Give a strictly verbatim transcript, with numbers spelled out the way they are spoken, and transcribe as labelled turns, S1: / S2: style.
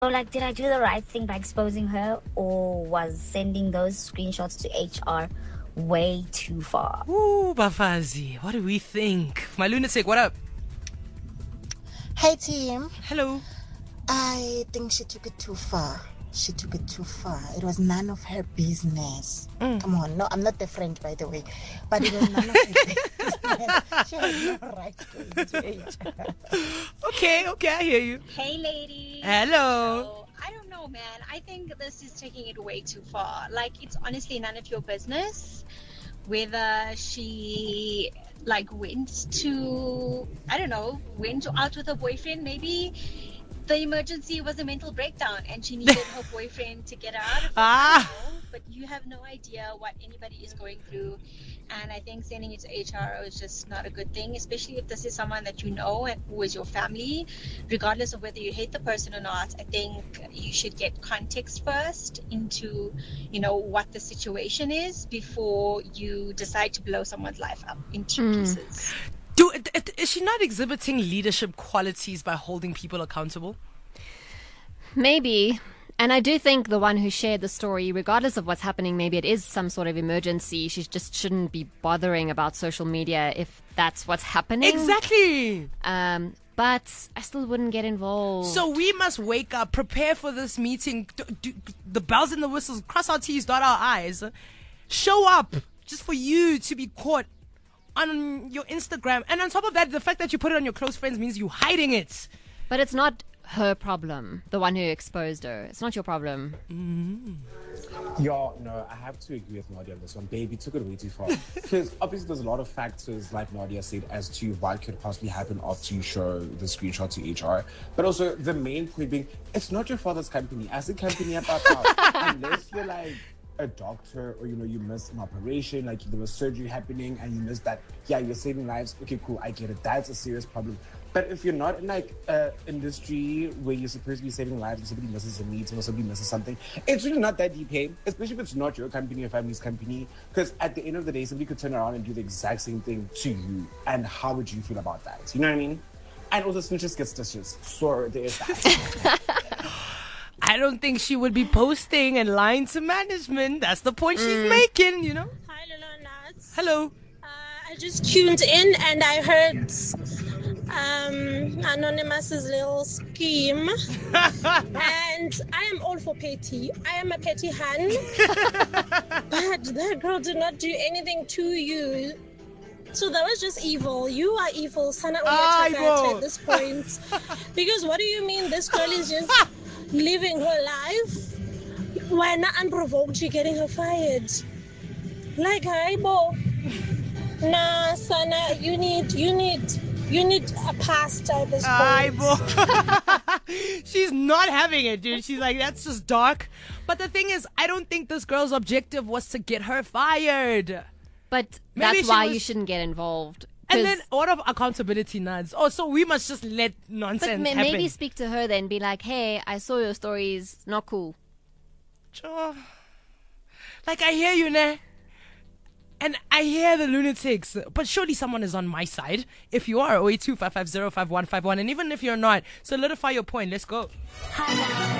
S1: So, like, did I do the right thing by exposing her, or was sending those screenshots to H R way too far?
S2: Ooh, Bafazi, what do we think? My lunatic, what up?
S3: Hey team.
S2: Hello.
S3: I think she took it too far. She took it too far. It was none of her business. Mm. Come on. No, I'm not the friend, by the way. But it was none of her business. She had no right to go into H R.
S2: Okay, okay, I hear you.
S4: Hey, ladies.
S2: Hello.
S4: So, I don't know, man. I think this is taking it way too far. Like, it's honestly none of your business whether she, like, went to, I don't know, went out with her boyfriend, maybe. The emergency was a mental breakdown and she needed her boyfriend to get her out of it.
S2: Ah.
S4: But you have no idea what anybody is going through. And I think sending it to H R is just not a good thing, especially if this is someone that you know and who is your family. Regardless of whether you hate the person or not, I think you should get context first into, you know, what the situation is before you decide to blow someone's life up into mm. pieces.
S2: Do, is she not exhibiting leadership qualities by holding people accountable?
S5: Maybe. And I do think the one who shared the story, regardless of what's happening, maybe it is some sort of emergency. She just shouldn't be bothering about social media if that's what's happening.
S2: Exactly.
S5: Um, but I still wouldn't get involved.
S2: So we must wake up, prepare for this meeting, do, do, the bells and the whistles, cross our T's, dot our I's, show up just for you to be caught on your Instagram. And on top of that, the fact that you put it on your close friends means you're hiding it.
S5: But it's not her problem, the one who exposed her. It's not your problem.
S2: Mm-hmm.
S6: Yeah, no, I have to agree with Nadia on this one. Baby took it way too far. Because obviously there's a lot of factors, like Nadia said, as to what could possibly happen after you show the screenshot to H R. But also the main point being, it's not your father's company. As a company about now, unless you're like a doctor or, you know, you missed an operation, like there was surgery happening and you missed that, yeah, you're saving lives. Okay, cool, I get it. That's a serious problem. But if you're not in like an industry where you're supposed to be saving lives and somebody misses a meeting or somebody misses something, it's really not that deep, hey? Especially if it's not your company, your family's company. Because at the end of the day, somebody could turn around and do the exact same thing to you. And how would you feel about that? You know what I mean? And also, snitches get stitches. So there is that.
S2: I don't think she would be posting and lying to management. That's the point mm. she's making, you know?
S7: Hi, Lolo Nuts.
S2: Hello.
S7: Uh, I just tuned in and I heard um, Anonymous's little scheme. And I am all for petty. I am a petty hun. But that girl did not do anything to you. So that was just evil. You are evil. Sana Uya at this point. Because what do you mean this girl is just living her life? Why not unprovoked? She getting her fired. Like, hi, bo. Nah, Sana, you need, you need, you need a pastor at this
S2: point. She's not having it, dude. She's like, that's just dark. But the thing is, I don't think this girl's objective was to get her fired.
S5: But Maybe that's why was... you shouldn't get involved.
S2: And then what of accountability, Nads? Oh, so we must just let nonsense
S5: but ma-
S2: happen.
S5: Maybe speak to her then, be like, hey, I saw your stories, not cool.
S2: Sure. Like, I hear you, ne? And I hear the lunatics, but surely someone is on my side. If you are, oh eight two five five zero five one five one, and even if you're not, solidify your point. Let's go.
S1: Hi,